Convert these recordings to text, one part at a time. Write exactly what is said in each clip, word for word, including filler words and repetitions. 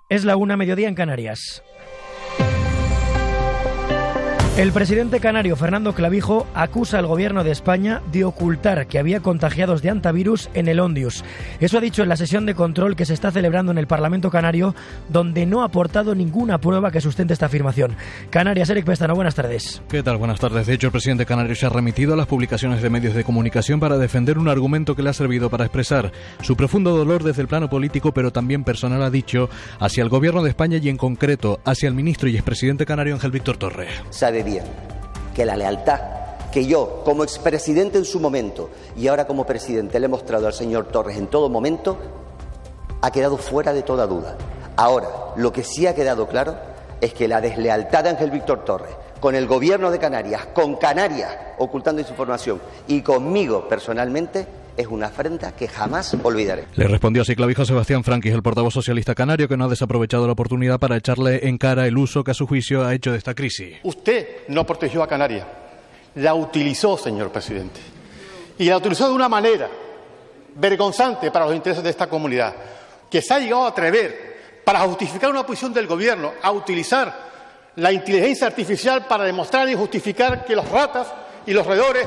Es la una, mediodía en Canarias. El presidente canario Fernando Clavijo acusa al gobierno de España de ocultar que había contagiados de hantavirus en el Ondius. Eso ha dicho en la sesión de control que se está celebrando en el Parlamento canario, donde no ha aportado ninguna prueba que sustente esta afirmación. Canarias, Eric Pestano, buenas tardes. ¿Qué tal? Buenas tardes. De hecho, el presidente canario se ha remitido a las publicaciones de medios de comunicación para defender un argumento que le ha servido para expresar su profundo dolor desde el plano político, pero también personal, ha dicho, hacia el gobierno de España y en concreto hacia el ministro y expresidente canario Ángel Víctor Torres. Sabe bien que la lealtad que yo, como expresidente en su momento y ahora como presidente, le he mostrado al señor Torres en todo momento, ha quedado fuera de toda duda. Ahora, lo que sí ha quedado claro es que la deslealtad de Ángel Víctor Torres con el gobierno de Canarias, con Canarias ocultando esa información y conmigo personalmente, es una afrenta que jamás olvidaré. Le respondió así Clavijo a Sebastián Franquis, el portavoz socialista canario, que no ha desaprovechado la oportunidad para echarle en cara el uso que a su juicio ha hecho de esta crisis. Usted no protegió a Canarias, la utilizó, señor presidente, y la utilizó de una manera vergonzante para los intereses de esta comunidad, que se ha llegado a atrever, para justificar una posición del gobierno, a utilizar la inteligencia artificial para demostrar y justificar que los ratas y los roedores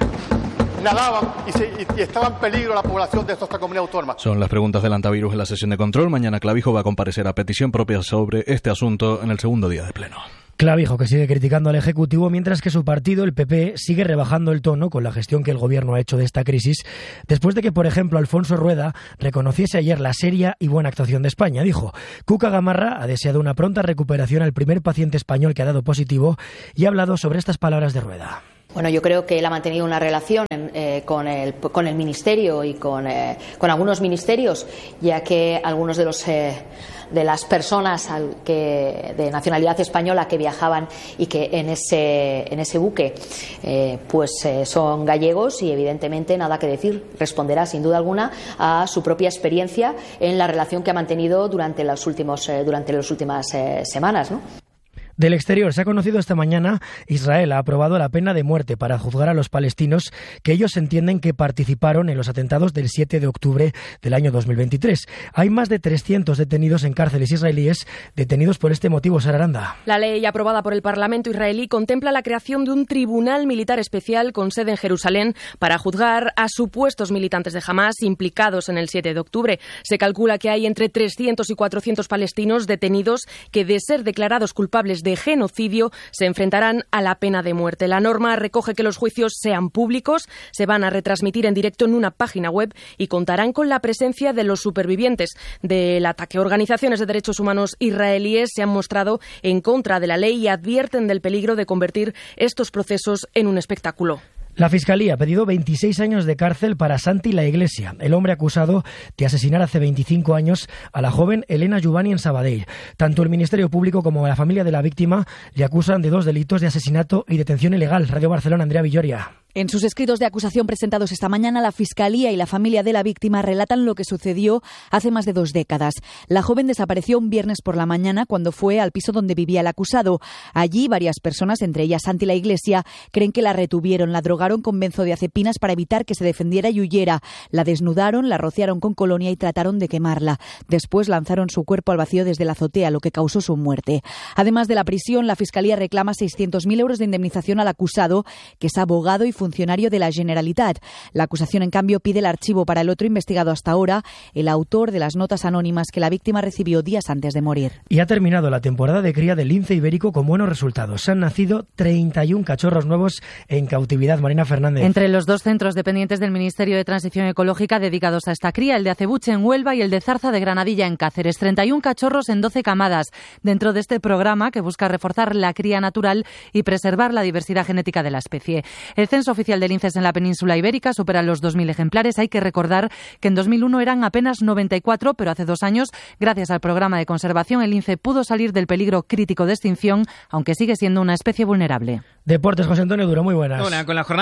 nadaban y, se, y estaba en peligro la población de esta comunidad autónoma. Son las preguntas del hantavirus en la sesión de control. Mañana Clavijo va a comparecer a petición propia sobre este asunto en el segundo día de pleno. Clavijo, que sigue criticando al Ejecutivo, mientras que su partido, el P P, sigue rebajando el tono con la gestión que el Gobierno ha hecho de esta crisis, después de que, por ejemplo, Alfonso Rueda reconociese ayer la seria y buena actuación de España. Dijo, Cuca Gamarra ha deseado una pronta recuperación al primer paciente español que ha dado positivo y ha hablado sobre estas palabras de Rueda. Bueno, yo creo que él ha mantenido una relación eh, con, el, con el Ministerio y con, eh, con algunos ministerios, ya que algunos de los eh, de las personas al que, de nacionalidad española que viajaban y que en ese, en ese buque eh, pues eh, son gallegos y evidentemente nada que decir, responderá sin duda alguna a su propia experiencia en la relación que ha mantenido durante las, últimos, eh, durante las últimas eh, semanas, ¿no? Del exterior se ha conocido esta mañana, Israel ha aprobado la pena de muerte para juzgar a los palestinos que ellos entienden que participaron en los atentados del siete de octubre del año dos mil veintitrés. Hay más de trescientos detenidos en cárceles israelíes detenidos por este motivo. Sara Aranda. La ley aprobada por el Parlamento israelí contempla la creación de un tribunal militar especial con sede en Jerusalén para juzgar a supuestos militantes de Hamás implicados en el siete de octubre. Se calcula que hay entre trescientos y cuatrocientos palestinos detenidos que, de ser declarados culpables de de genocidio, se enfrentarán a la pena de muerte. La norma recoge que los juicios sean públicos, se van a retransmitir en directo en una página web y contarán con la presencia de los supervivientes del ataque. Organizaciones de derechos humanos israelíes se han mostrado en contra de la ley y advierten del peligro de convertir estos procesos en un espectáculo. La Fiscalía ha pedido veintiséis años de cárcel para Santi La Iglesia, el hombre acusado de asesinar hace veinticinco años a la joven Elena Juvani en Sabadell. Tanto el Ministerio Público como la familia de la víctima le acusan de dos delitos de asesinato y detención ilegal. Radio Barcelona, Andrea Villoria. En sus escritos de acusación presentados esta mañana, la Fiscalía y la familia de la víctima relatan lo que sucedió hace más de dos décadas. La joven desapareció un viernes por la mañana cuando fue al piso donde vivía el acusado. Allí, varias personas, entre ellas Santi La Iglesia, creen que la retuvieron, la drogaron con benzodiazepinas para evitar que se defendiera y huyera. La desnudaron, la rociaron con colonia y trataron de quemarla. Después lanzaron su cuerpo al vacío desde la azotea, lo que causó su muerte. Además de la prisión, la Fiscalía reclama seiscientos mil euros de indemnización al acusado, que es abogado y funcionario de la Generalitat. La acusación, en cambio, pide el archivo para el otro investigado hasta ahora, el autor de las notas anónimas que la víctima recibió días antes de morir. Y ha terminado la temporada de cría del lince ibérico con buenos resultados. Han nacido treinta y uno cachorros nuevos en cautividad. Marina Fernández. Entre los dos centros dependientes del Ministerio de Transición Ecológica dedicados a esta cría, el de Acebuche en Huelva y el de Zarza de Granadilla en Cáceres. treinta y uno cachorros en doce camadas, dentro de este programa que busca reforzar la cría natural y preservar la diversidad genética de la especie. El censo oficial de linces en la península ibérica supera los dos mil ejemplares. Hay que recordar que en dos mil uno eran apenas noventa y cuatro, pero hace dos años, gracias al programa de conservación, el lince pudo salir del peligro crítico de extinción, aunque sigue siendo una especie vulnerable. Deportes, José Antonio Duro, muy buenas. Hola, con la jornada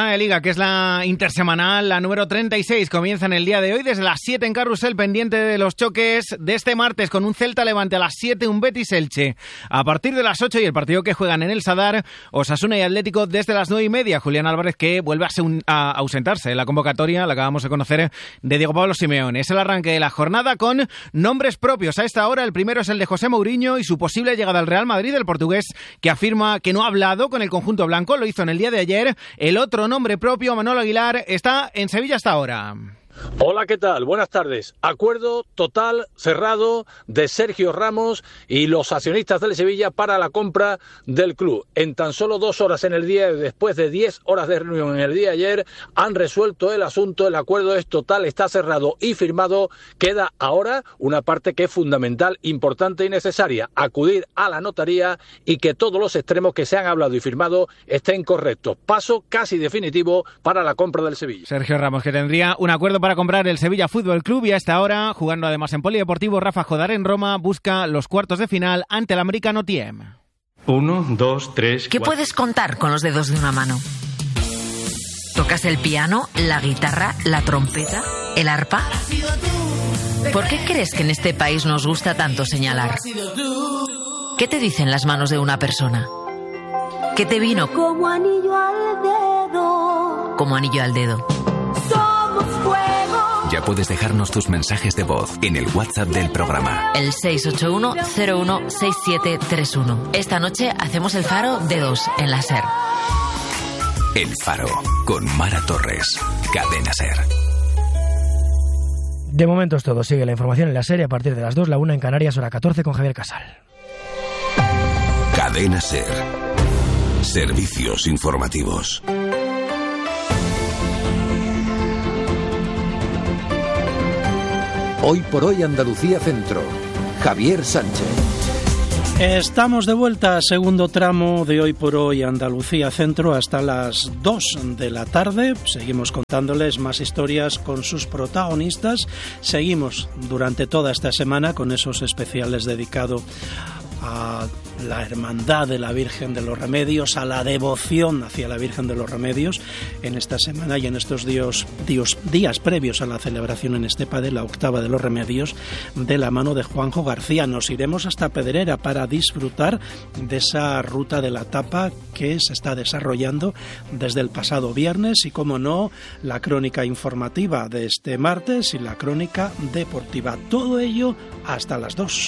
jornada de Liga, que es la intersemanal, la número treinta y seis, comienza en el día de hoy desde las siete en Carrusel, pendiente de los choques de este martes con un Celta Levante a las siete, un Betis Elche a partir de las ocho y el partido que juegan en el Sadar, Osasuna y Atlético desde las nueve y media. Julián Álvarez, que vuelve a ausentarse en la convocatoria, la acabamos de conocer, de Diego Pablo Simeone. Es el arranque de la jornada con nombres propios. A esta hora el primero es el de José Mourinho y su posible llegada al Real Madrid, el portugués que afirma que no ha hablado con el conjunto blanco, lo hizo en el día de ayer. El otro nombre propio, Manolo Aguilar, está en Sevilla hasta ahora. Hola, ¿qué tal? Buenas tardes. Acuerdo total, cerrado, de Sergio Ramos y los accionistas del Sevilla para la compra del club. En tan solo dos horas en el día, después de diez horas de reunión en el día de ayer, han resuelto el asunto. El acuerdo es total, está cerrado y firmado. Queda ahora una parte que es fundamental, importante y necesaria: acudir a la notaría y que todos los extremos que se han hablado y firmado estén correctos. Paso casi definitivo para la compra del Sevilla. Sergio Ramos, que tendría un acuerdo para comprar el Sevilla Fútbol Club, y a esta hora, jugando además en Polideportivo Rafa Jodar en Roma, busca los cuartos de final ante el americano Tiem. Uno, dos, tres, ¿Qué cuatro. puedes contar con los dedos de una mano? ¿Tocas el piano, la guitarra, la trompeta, el arpa? ¿Por qué crees que en este país nos gusta tanto señalar? ¿Qué te dicen las manos de una persona? ¿Qué te vino? Como anillo al dedo. Como anillo al dedo. Ya puedes dejarnos tus mensajes de voz en el WhatsApp del programa. El seis ocho uno cero uno seis siete tres uno. Esta noche hacemos el Faro de dos en la SER. El Faro, con Mara Torres. Cadena SER. De momento es todo. Sigue la información en la SER a partir de las dos, la una en Canarias, hora catorce, con Javier Casal. Cadena SER. Servicios informativos. Hoy por hoy Andalucía Centro. Javier Sánchez. Estamos de vuelta, segundo tramo de Hoy por Hoy Andalucía Centro, hasta las dos de la tarde. Seguimos contándoles más historias con sus protagonistas. Seguimos durante toda esta semana con esos especiales dedicados a la hermandad de la Virgen de los Remedios, a la devoción hacia la Virgen de los Remedios en esta semana y en estos días, días, días previos a la celebración en Estepa de la octava de los Remedios, de la mano de Juanjo García. Nos iremos hasta Pedrera para disfrutar de esa ruta de la tapa que se está desarrollando desde el pasado viernes y, como no, la crónica informativa de este martes y la crónica deportiva. Todo ello hasta las dos.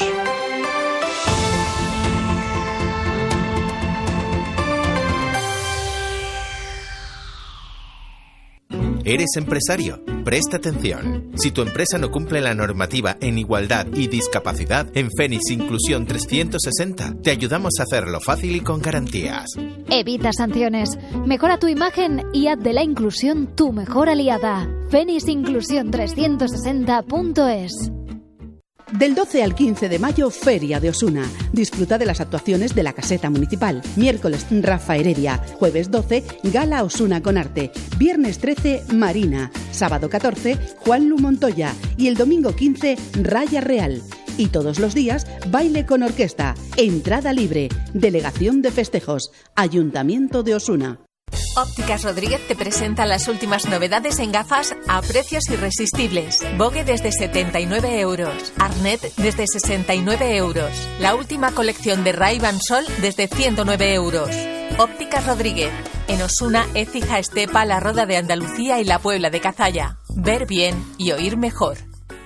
¿Eres empresario? Presta atención. Si tu empresa no cumple la normativa en igualdad y discapacidad, en Fénix Inclusión trescientos sesenta te ayudamos a hacerlo fácil y con garantías. Evita sanciones, mejora tu imagen y haz de la inclusión tu mejor aliada. Fénix Inclusión trescientos sesenta punto es. Del doce al quince de mayo, Feria de Osuna. Disfruta de las actuaciones de la Caseta Municipal. Miércoles, Rafa Heredia. Jueves doce, Gala Osuna con Arte. Viernes trece, Marina. Sábado catorce, Juan Lu Montoya. Y el domingo quince, Raya Real. Y todos los días, baile con orquesta. Entrada libre. Delegación de Festejos. Ayuntamiento de Osuna. Ópticas Rodríguez te presenta las últimas novedades en gafas a precios irresistibles. Bogue desde setenta y nueve euros. Arnet desde sesenta y nueve euros. La última colección de Ray-Ban Sol desde ciento nueve euros. Ópticas Rodríguez. En Osuna, Écija, Estepa, La Roda de Andalucía y la Puebla de Cazalla. Ver bien y oír mejor.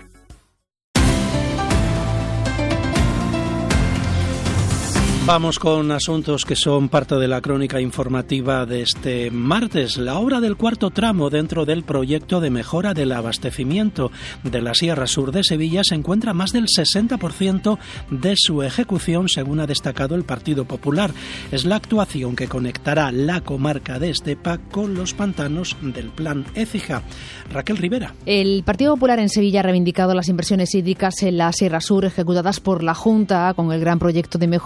Vamos con asuntos que son parte de la crónica informativa de este martes. La obra del cuarto tramo dentro del proyecto de mejora del abastecimiento de la Sierra Sur de Sevilla se encuentra más del sesenta por ciento de su ejecución, según ha destacado el Partido Popular. Es la actuación que conectará la comarca de Estepa con los pantanos del Plan Écija. Raquel Rivera. El Partido Popular en Sevilla ha reivindicado las inversiones hídricas en la Sierra Sur ejecutadas por la Junta con el gran proyecto de mejora del abastecimiento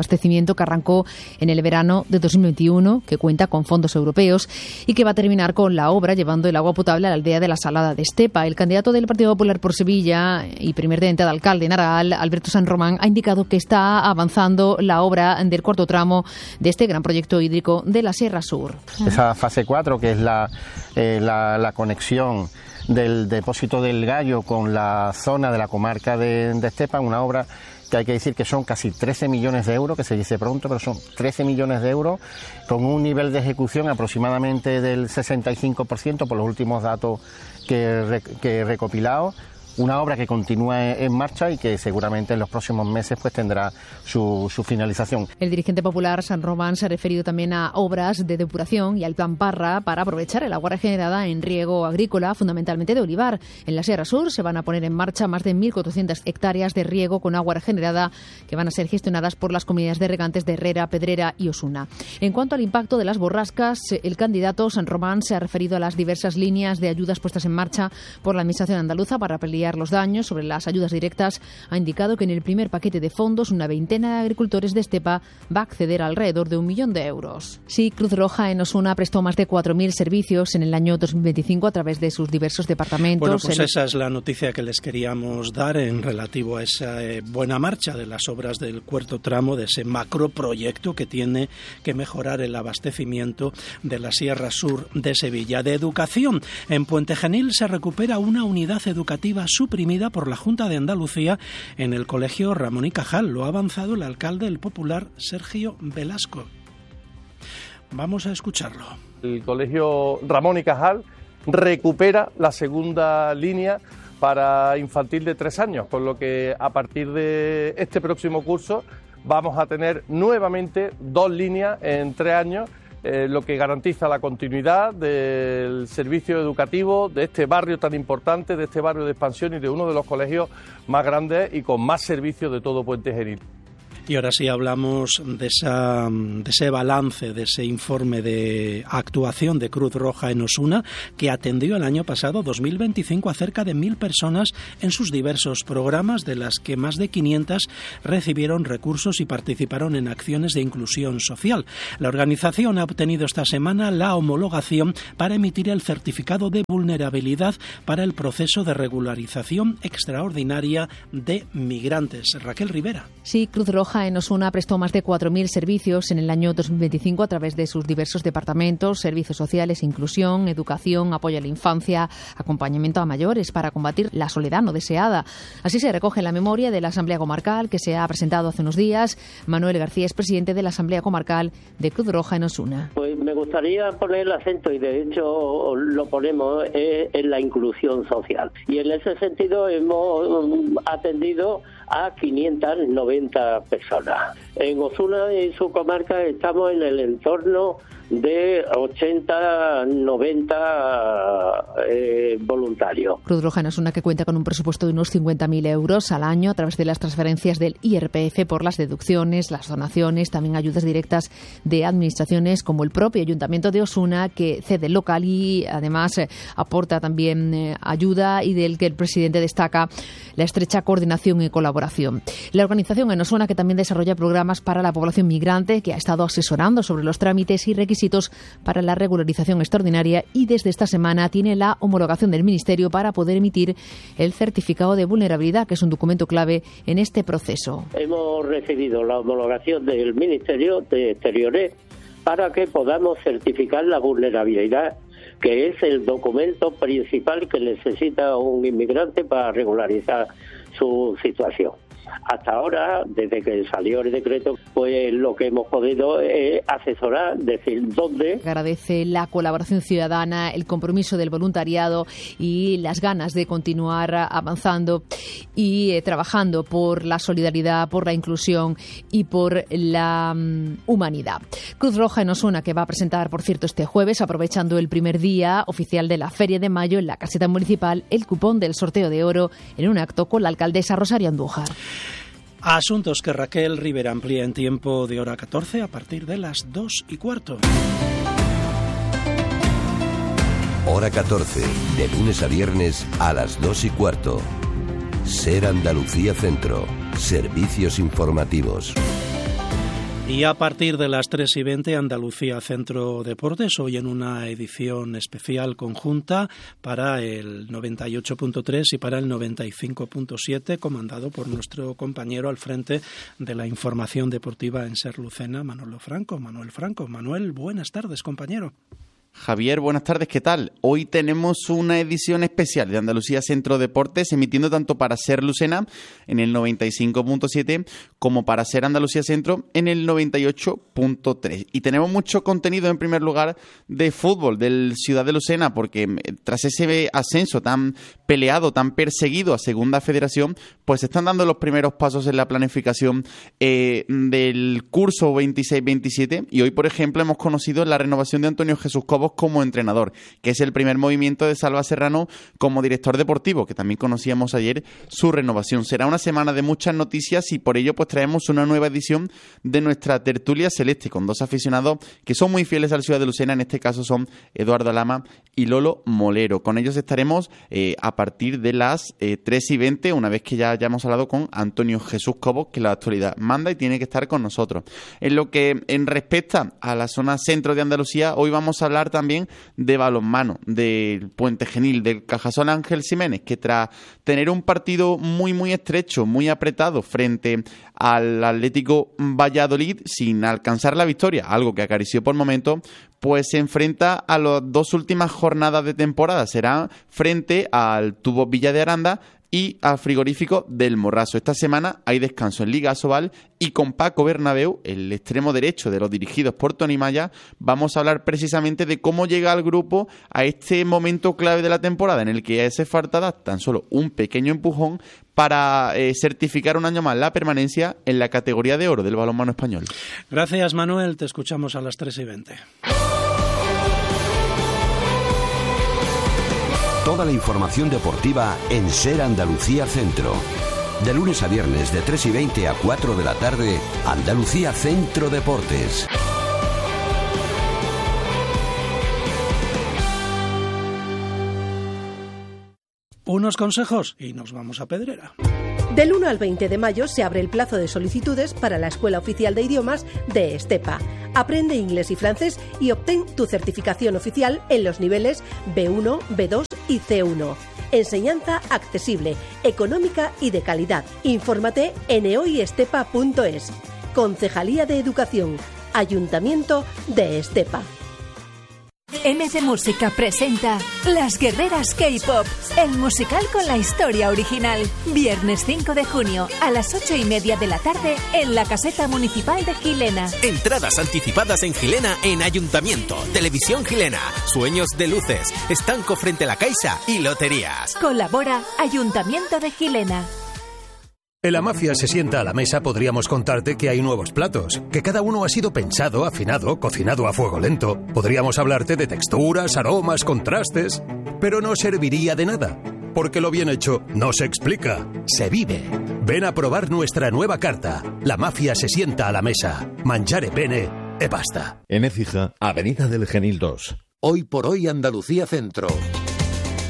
abastecimiento que arrancó en el verano de dos mil veintiuno, que cuenta con fondos europeos y que va a terminar con la obra llevando el agua potable a la aldea de la Salada de Estepa. El candidato del Partido Popular por Sevilla y primer teniente de alcalde en Araal, Alberto San Román, ha indicado que está avanzando la obra del cuarto tramo de este gran proyecto hídrico de la Sierra Sur. Esa fase cuatro, que es la, eh, la, la conexión del depósito del Gallo con la zona de la comarca de, de Estepa, una obra que hay que decir que son casi trece millones de euros, que se dice pronto, pero son trece millones de euros, con un nivel de ejecución aproximadamente del sesenta y cinco por ciento por los últimos datos que, que he recopilado. Una obra que continúa en marcha y que seguramente en los próximos meses pues tendrá su, su finalización. El dirigente popular San Román se ha referido también a obras de depuración y al plan Parra para aprovechar el agua regenerada en riego agrícola, fundamentalmente de olivar. En la Sierra Sur se van a poner en marcha más de mil cuatrocientas hectáreas de riego con agua regenerada que van a ser gestionadas por las comunidades de regantes de Herrera, Pedrera y Osuna. En cuanto al impacto de las borrascas, el candidato San Román se ha referido a las diversas líneas de ayudas puestas en marcha por la Administración andaluza para paliar los daños. Sobre las ayudas directas, ha indicado que en el primer paquete de fondos una veintena de agricultores de Estepa va a acceder a alrededor de un millón de euros. Sí, Cruz Roja en Osuna prestó más de cuatro mil servicios en el año dos mil veinticinco a través de sus diversos departamentos. Bueno, pues esa es la noticia que les queríamos dar en relativo a esa eh, buena marcha de las obras del cuarto tramo, de ese macroproyecto que tiene que mejorar el abastecimiento de la Sierra Sur de Sevilla. De educación, en Puente Genil se recupera una unidad educativa suprimida por la Junta de Andalucía en el Colegio Ramón y Cajal. Lo ha avanzado el alcalde del Popular, Sergio Velasco. Vamos a escucharlo. El Colegio Ramón y Cajal recupera la segunda línea para infantil de tres años, por lo que a partir de este próximo curso vamos a tener nuevamente dos líneas en tres años, Eh, lo que garantiza la continuidad del servicio educativo de este barrio tan importante, de este barrio de expansión y de uno de los colegios más grandes y con más servicios de todo Puente Genil. Y ahora sí hablamos de, esa, de ese balance, de ese informe de actuación de Cruz Roja en Osuna, que atendió el año pasado, dos mil veinticinco, a cerca de mil personas en sus diversos programas, de las que más de quinientas recibieron recursos y participaron en acciones de inclusión social. La organización ha obtenido esta semana la homologación para emitir el certificado de vulnerabilidad para el proceso de regularización extraordinaria de migrantes. Raquel Rivera. Sí, Cruz Roja en Osuna prestó más de cuatro mil servicios en el año dos mil veinticinco a través de sus diversos departamentos, servicios sociales, inclusión, educación, apoyo a la infancia, acompañamiento a mayores para combatir la soledad no deseada. Así se recoge en la memoria de la Asamblea Comarcal que se ha presentado hace unos días. Manuel García es presidente de la Asamblea Comarcal de Cruz Roja en Osuna. Pues me gustaría poner el acento, y de hecho lo ponemos, eh, en la inclusión social. Y en ese sentido hemos atendido a quinientas noventa personas. En Osuna y su comarca estamos en el entorno de ochenta, noventa eh, voluntarios. Cruz Roja en Osuna, que cuenta con un presupuesto de unos cincuenta mil euros al año a través de las transferencias del I R P F por las deducciones, las donaciones, también ayudas directas de administraciones como el propio Ayuntamiento de Osuna, que cede el local y además eh, aporta también eh, ayuda, y del que el presidente destaca la estrecha coordinación y colaboración. La organización en Osuna, que también desarrolla programas para la población migrante, que ha estado asesorando sobre los trámites y requisitos para la regularización extraordinaria, y desde esta semana tiene la homologación del Ministerio para poder emitir el certificado de vulnerabilidad, que es un documento clave en este proceso. Hemos recibido la homologación del Ministerio de Exteriores para que podamos certificar la vulnerabilidad, que es el documento principal que necesita un inmigrante para regularizar su situación. Hasta ahora, desde que salió el decreto, pues lo que hemos podido es asesorar, decir dónde. Agradece la colaboración ciudadana, el compromiso del voluntariado y las ganas de continuar avanzando y eh, trabajando por la solidaridad, por la inclusión y por la um, humanidad. Cruz Roja en Osuna, que va a presentar, por cierto, este jueves, aprovechando el primer día oficial de la Feria de Mayo en la caseta municipal, el cupón del sorteo de oro en un acto con la alcaldesa Rosario Andújar. Asuntos que Raquel Rivera amplía en tiempo de hora catorce a partir de las dos y cuarto. Hora catorce, de lunes a viernes a las dos y cuarto. Ser Andalucía Centro. Servicios informativos. Y a partir de las tres y veinte, Andalucía Centro Deportes, hoy en una edición especial conjunta para el noventa y ocho punto tres y para el noventa y cinco punto siete, comandado por nuestro compañero al frente de la información deportiva en Ser Lucena, Manolo Franco. Manuel Franco. Manuel, buenas tardes, compañero. Javier, buenas tardes, ¿qué tal? Hoy tenemos una edición especial de Andalucía Centro Deportes, emitiendo tanto para Ser Lucena en el noventa y cinco punto siete como para Ser Andalucía Centro en el noventa y ocho punto tres. Y tenemos mucho contenido, en primer lugar, de fútbol del Ciudad de Lucena, porque tras ese ascenso tan peleado, tan perseguido a Segunda Federación, pues se están dando los primeros pasos en la planificación eh, del curso veintiséis veintisiete, y hoy, por ejemplo, hemos conocido la renovación de Antonio Jesús Cobos como entrenador, que es el primer movimiento de Salva Serrano como director deportivo, que también conocíamos ayer su renovación. Será una semana de muchas noticias y por ello pues traemos una nueva edición de nuestra tertulia celeste con dos aficionados que son muy fieles al Ciudad de Lucena. En este caso son Eduardo Lama y Lolo Molero. Con ellos estaremos eh, a partir de las eh, tres y veinte, una vez que ya hayamos hablado con Antonio Jesús Cobos, que la actualidad manda y tiene que estar con nosotros. En lo que en respecta a la zona centro de Andalucía, hoy vamos a hablar también de balonmano, del Puente Genil, del Cajasol Ángel Ximénez, que tras tener un partido muy muy estrecho, muy apretado frente al Atlético Valladolid sin alcanzar la victoria, algo que acarició por momentos, pues se enfrenta a las dos últimas jornadas de temporada. Será frente al Tubo Villa de Aranda y al Frigorífico del Morrazo. Esta semana hay descanso en Liga Asobal y con Paco Bernabéu, el extremo derecho de los dirigidos por Tony Maya, vamos a hablar precisamente de cómo llega el grupo a este momento clave de la temporada en el que hace falta tan solo un pequeño empujón para eh, certificar un año más la permanencia en la categoría de oro del balonmano español. Gracias, Manuel. Te escuchamos a las tres y veinte. Toda la información deportiva en Ser Andalucía Centro. De lunes a viernes de tres y veinte a cuatro de la tarde, Andalucía Centro Deportes. Unos consejos y nos vamos a Pedrera. Del uno al veinte de mayo se abre el plazo de solicitudes para la Escuela Oficial de Idiomas de Estepa. Aprende inglés y francés y obtén tu certificación oficial en los niveles B uno, B dos y C uno. Enseñanza accesible, económica y de calidad. Infórmate en eoyestepa punto es. Concejalía de Educación, Ayuntamiento de Estepa. M C Música presenta Las Guerreras K-Pop, el musical con la historia original. Viernes cinco de junio a las ocho y media de la tarde en la Caseta Municipal de Gilena. Entradas anticipadas en Gilena en Ayuntamiento, Televisión Gilena, Sueños de Luces, Estanco frente a la Caixa y Loterías. Colabora Ayuntamiento de Gilena. En La Mafia se sienta a la mesa podríamos contarte que hay nuevos platos, que cada uno ha sido pensado, afinado, cocinado a fuego lento. Podríamos hablarte de texturas, aromas, contrastes, pero no serviría de nada, porque lo bien hecho no se explica, se vive. Ven a probar nuestra nueva carta. La Mafia se sienta a la mesa. Mangiare bene e basta. En Écija, Avenida del Genil dos. Hoy por hoy Andalucía Centro.